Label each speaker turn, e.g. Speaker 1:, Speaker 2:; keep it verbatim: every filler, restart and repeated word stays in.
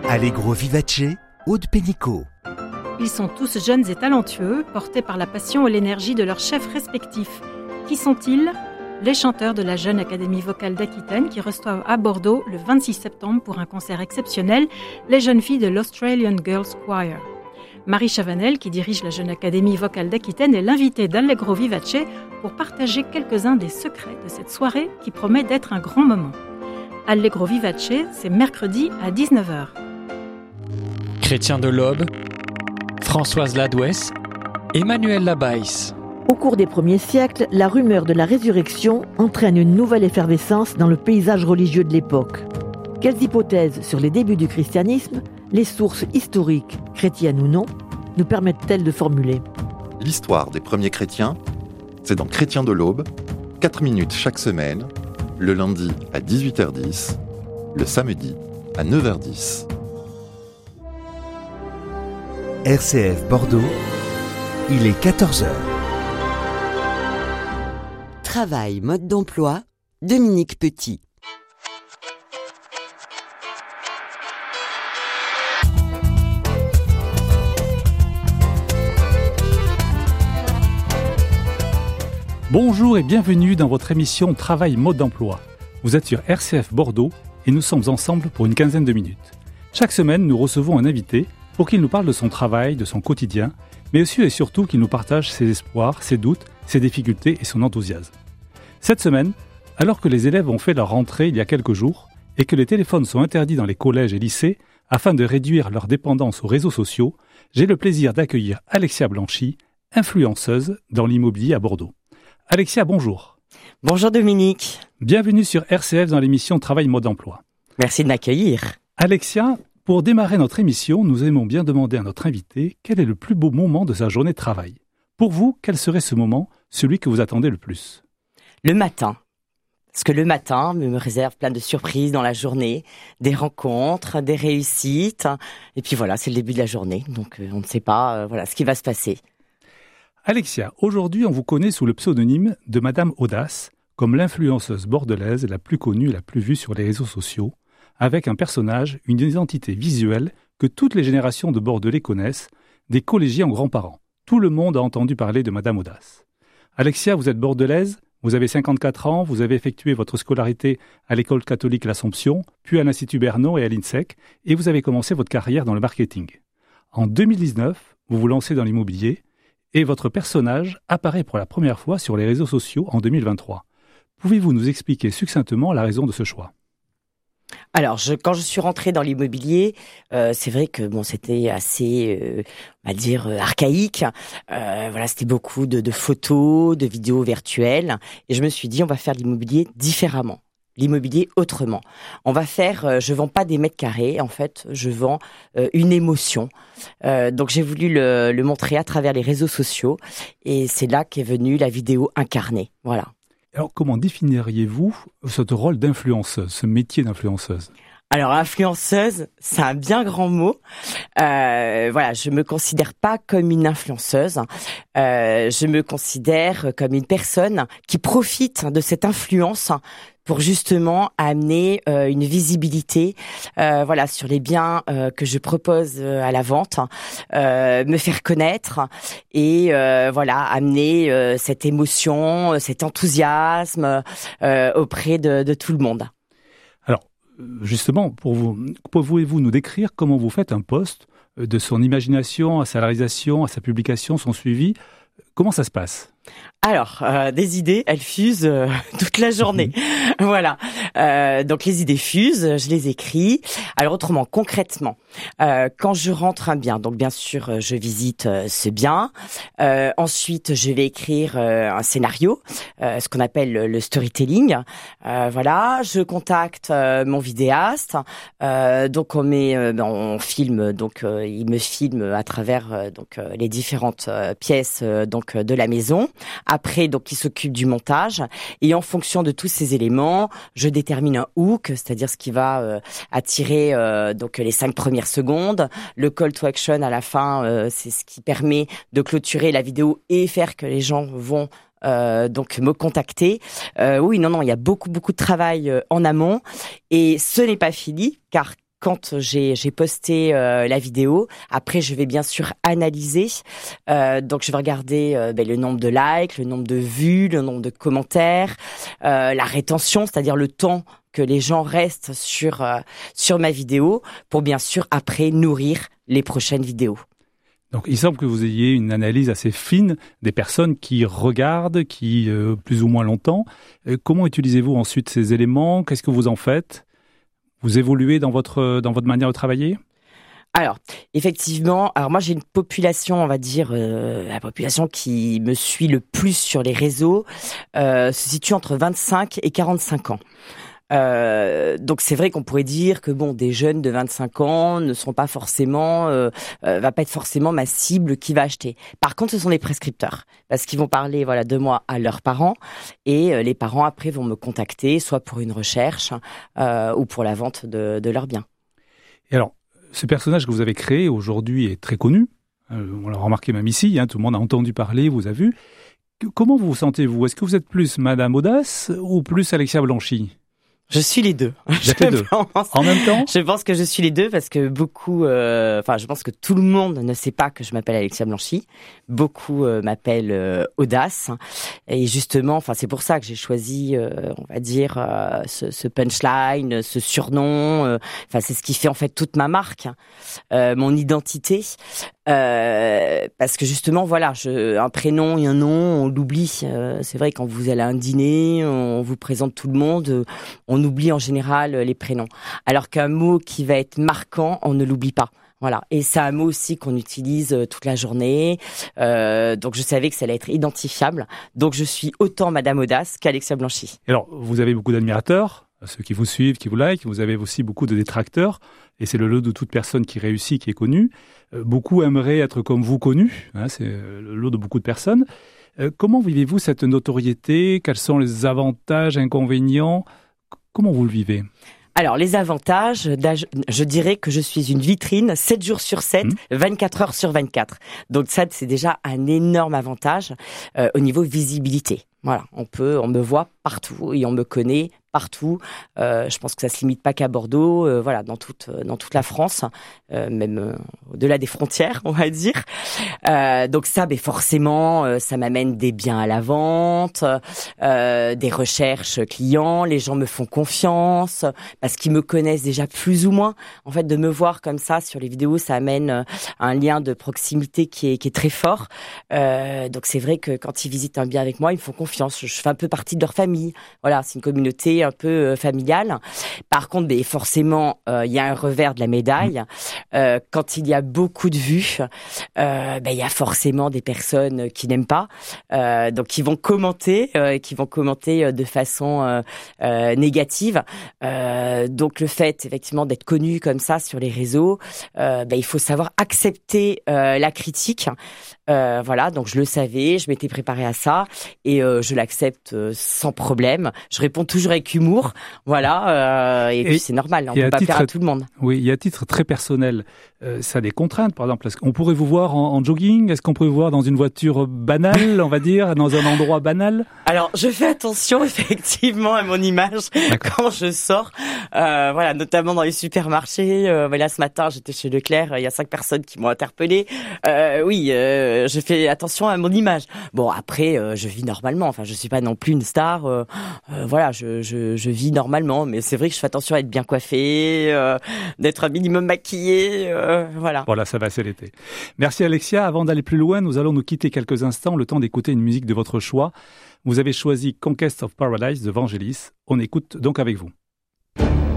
Speaker 1: Allegro Vivace, Aude Pénicaud.
Speaker 2: Ils sont tous jeunes et talentueux, portés par la passion et l'énergie de leurs chefs respectifs. Qui sont-ils ? Les chanteurs de la Jeune Académie Vocale d'Aquitaine qui reçoivent à Bordeaux le vingt-six septembre pour un concert exceptionnel les jeunes filles de l'Australian Girls Choir. Marie Chavanel, qui dirige la Jeune Académie Vocale d'Aquitaine, est l'invitée d'Allegro Vivace pour partager quelques-uns des secrets de cette soirée qui promet d'être un grand moment. Allegro Vivace, c'est mercredi à dix-neuf heures.
Speaker 3: Chrétien de l'Aube, Françoise Ladouès, Emmanuel Labaisse.
Speaker 4: Au cours des premiers siècles, la rumeur de la résurrection entraîne une nouvelle effervescence dans le paysage religieux de l'époque. Quelles hypothèses sur les débuts du christianisme, les sources historiques, chrétiennes ou non, nous permettent-elles de formuler ?
Speaker 5: L'histoire des premiers chrétiens, c'est dans Chrétien de l'Aube, quatre minutes chaque semaine, le lundi à dix-huit heures dix, le samedi à neuf heures dix.
Speaker 1: R C F Bordeaux, il est quatorze heures.
Speaker 6: Travail, mode d'emploi, Dominique Petit.
Speaker 7: Bonjour et bienvenue dans votre émission Travail, mode d'emploi. Vous êtes sur R C F Bordeaux et nous sommes ensemble pour une quinzaine de minutes. Chaque semaine, nous recevons un invité pour qu'il nous parle de son travail, de son quotidien, mais aussi et surtout qu'il nous partage ses espoirs, ses doutes, ses difficultés et son enthousiasme. Cette semaine, alors que les élèves ont fait leur rentrée il y a quelques jours et que les téléphones sont interdits dans les collèges et lycées afin de réduire leur dépendance aux réseaux sociaux, j'ai le plaisir d'accueillir Alexia Blanchy, influenceuse dans l'immobilier à Bordeaux. Alexia, bonjour.
Speaker 8: Bonjour Dominique.
Speaker 7: Bienvenue sur R C F dans l'émission Travail mode emploi.
Speaker 8: Merci de m'accueillir.
Speaker 7: Alexia, pour démarrer notre émission, nous aimons bien demander à notre invité quel est le plus beau moment de sa journée de travail. Pour vous, quel serait ce moment, celui que vous attendez le plus ?
Speaker 8: Le matin. Parce que le matin me réserve plein de surprises dans la journée, des rencontres, des réussites. Et puis voilà, c'est le début de la journée, donc euh, on ne sait pas euh, voilà, ce qui va se passer.
Speaker 7: Alexia, aujourd'hui on vous connaît sous le pseudonyme de Madame Audace, comme l'influenceuse bordelaise la plus connue et la plus vue sur les réseaux sociaux, avec un personnage, une identité visuelle que toutes les générations de Bordelais connaissent, des collégiens aux grands-parents. Tout le monde a entendu parler de Madame Audace. Alexia, vous êtes bordelaise, vous avez cinquante-quatre ans, vous avez effectué votre scolarité à l'école catholique L'Assomption, puis à l'Institut Bernaud et à l'INSEC, et vous avez commencé votre carrière dans le marketing. En deux mille dix-neuf, vous vous lancez dans l'immobilier, et votre personnage apparaît pour la première fois sur les réseaux sociaux en deux mille vingt-trois. Pouvez-vous nous expliquer succinctement la raison de ce choix ?
Speaker 8: Alors, je, quand je suis rentrée dans l'immobilier, euh, c'est vrai que bon, c'était assez, euh, on va dire, euh, archaïque. Euh, voilà, c'était beaucoup de, de photos, de vidéos virtuelles, et je me suis dit, on va faire l'immobilier différemment, l'immobilier autrement. On va faire, euh, je vends pas des mètres carrés, en fait, je vends euh, une émotion. Euh, donc, j'ai voulu le, le montrer à travers les réseaux sociaux, et c'est là qu'est venue la vidéo incarnée. Voilà.
Speaker 7: Alors, comment définiriez-vous ce rôle d'influenceuse, ce métier d'influenceuse ?
Speaker 8: Alors, influenceuse, c'est un bien grand mot. Euh, voilà, je me considère pas comme une influenceuse. Euh, je me considère comme une personne qui profite de cette influence pour justement amener euh, une visibilité, euh, voilà, sur les biens euh, que je propose euh, à la vente, euh, me faire connaître et euh, voilà, amener euh, cette émotion, cet enthousiasme euh, auprès de, de tout le monde.
Speaker 7: Alors, justement, pour vous, pouvez-vous nous décrire comment vous faites un post, de son imagination à sa réalisation, à sa publication, son suivi ? Comment ça se passe ?
Speaker 8: Alors, euh, des idées, elles fusent euh, toute la journée. Voilà. Euh, donc, les idées fusent, je les écris. Alors, autrement, concrètement, euh, quand je rentre un bien, donc bien sûr, je visite euh, ce bien. Euh, ensuite, je vais écrire euh, un scénario, euh, ce qu'on appelle le storytelling. Euh, voilà. Je contacte euh, mon vidéaste. Euh, donc, on met, euh, on filme. Donc, euh, il me filme à travers euh, donc euh, les différentes euh, pièces euh, donc de la maison. Après, donc, il s'occupe du montage et en fonction de tous ces éléments, je détermine un hook, c'est-à-dire ce qui va euh, attirer euh, donc les cinq premières secondes. Le call to action à la fin, euh, c'est ce qui permet de clôturer la vidéo et faire que les gens vont Euh, donc me contacter. Euh, oui, non, non, il y a beaucoup, beaucoup de travail euh, en amont et ce n'est pas fini car quand j'ai, j'ai posté euh, la vidéo. Après, je vais bien sûr analyser. Euh, donc, je vais regarder euh, ben, le nombre de likes, le nombre de vues, le nombre de commentaires, euh, la rétention, c'est-à-dire le temps que les gens restent sur euh, sur ma vidéo, pour bien sûr après nourrir les prochaines vidéos.
Speaker 7: Donc, il semble que vous ayez une analyse assez fine des personnes qui regardent, qui euh, plus ou moins longtemps. Euh, comment utilisez-vous ensuite ces éléments ? Qu'est-ce que vous en faites ? Vous évoluez dans votre dans votre manière de travailler ?
Speaker 8: Alors, effectivement, alors moi j'ai une population, on va dire, euh, la population qui me suit le plus sur les réseaux euh, se situe entre vingt-cinq et quarante-cinq ans. Euh, donc c'est vrai qu'on pourrait dire que bon, des jeunes de vingt-cinq ans ne sont pas forcément, euh, euh, va pas être forcément ma cible qui va acheter. Par contre, ce sont des prescripteurs parce qu'ils vont parler voilà de moi à leurs parents et euh, les parents après vont me contacter soit pour une recherche euh, ou pour la vente de, de leurs biens.
Speaker 7: Et alors, ce personnage que vous avez créé aujourd'hui est très connu. Euh, on l'a remarqué même ici, hein, tout le monde a entendu parler, vous a vu. Comment vous vous sentez-vous ? Est-ce que vous êtes plus Madame Audace ou plus Alexia Blanchy ?
Speaker 8: Je suis les deux.
Speaker 7: Je les deux.
Speaker 8: Pense,
Speaker 7: en même temps ?
Speaker 8: Je pense que je suis les deux parce que beaucoup, euh, enfin, je pense que tout le monde ne sait pas que je m'appelle Alexia Blanchy. Beaucoup euh, m'appellent euh, Audace. Et justement, enfin, c'est pour ça que j'ai choisi, euh, on va dire, euh, ce, ce punchline, ce surnom. Euh, enfin, c'est ce qui fait en fait toute ma marque, euh, mon identité. Euh, parce que justement, voilà, je, un prénom et un nom, on l'oublie. Euh, c'est vrai, quand vous allez à un dîner, on vous présente tout le monde, on oublie en général les prénoms. Alors qu'un mot qui va être marquant, on ne l'oublie pas. Voilà. Et c'est un mot aussi qu'on utilise toute la journée. Euh, donc je savais que ça allait être identifiable. Donc je suis autant Madame Audace qu'Alexia Blanchy.
Speaker 7: Alors, vous avez beaucoup d'admirateurs, ceux qui vous suivent, qui vous like. Vous avez aussi beaucoup de détracteurs. Et c'est le lot de toute personne qui réussit, qui est connue. Euh, beaucoup aimeraient être comme vous connus. Hein, c'est le lot de beaucoup de personnes. Euh, comment vivez-vous cette notoriété ? Quels sont les avantages, inconvénients ? Comment vous le vivez ?
Speaker 8: Alors, les avantages, je dirais que je suis une vitrine sept jours sur sept, mmh. vingt-quatre heures sur vingt-quatre. Donc ça, c'est déjà un énorme avantage euh, au niveau visibilité. Voilà, on peut, on me voit partout et on me connaît partout. Euh, je pense que ça se limite pas qu'à Bordeaux, euh, voilà, dans toute dans toute la France, euh, même euh, au-delà des frontières, on va dire. Euh, donc ça, ben forcément, euh, ça m'amène des biens à la vente, euh, des recherches clients. Les gens me font confiance parce qu'ils me connaissent déjà plus ou moins. En fait, de me voir comme ça sur les vidéos, ça amène un lien de proximité qui est qui est très fort. Euh, donc c'est vrai que quand ils visitent un bien avec moi, ils me font confiance. Je fais un peu partie de leur famille. Voilà, c'est une communauté un peu euh, familiale. Par contre, ben, forcément, il euh, y a un revers de la médaille. Euh, quand il y a beaucoup de vues, euh, ben, il y a forcément des personnes qui n'aiment pas, euh, donc qui vont commenter, euh, qui vont commenter de façon euh, euh, négative. Euh, donc le fait, effectivement, d'être connu comme ça sur les réseaux, euh, ben, il faut savoir accepter euh, la critique. Euh, voilà, donc je le savais, je m'étais préparée à ça et euh, je l'accepte euh, sans problème. Je réponds toujours avec humour, voilà, euh, et, et puis c'est normal, on ne peut pas faire à tout le monde.
Speaker 7: Oui, et à titre très personnel, euh, ça a des contraintes, par exemple. Est-ce qu'on pourrait vous voir en, en jogging ? Est-ce qu'on pourrait vous voir dans une voiture banale, on va dire, dans un endroit banal ?
Speaker 8: Alors, je fais attention effectivement à mon image D'accord. quand je sors, euh, voilà, notamment dans les supermarchés. Euh, voilà, ce matin, j'étais chez Leclerc, il y a cinq personnes qui m'ont interpellée. Euh, oui. Euh, Je fais attention à mon image. Bon, après, euh, je vis normalement. Enfin, je suis pas non plus une star. Euh, euh, voilà, je, je, je vis normalement. Mais c'est vrai que je fais attention à être bien coiffée, euh, d'être un minimum maquillée. Euh, voilà.
Speaker 7: Voilà, ça va, c'est l'été. Merci Alexia. Avant d'aller plus loin, nous allons nous quitter quelques instants, le temps d'écouter une musique de votre choix. Vous avez choisi Conquest of Paradise de Vangelis. On écoute donc avec vous.